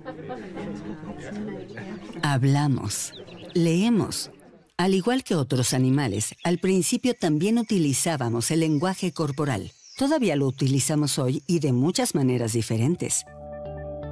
Hablamos, leemos. Al igual que otros animales, al principio también utilizábamos el lenguaje corporal. Todavía lo utilizamos hoy y de muchas maneras diferentes.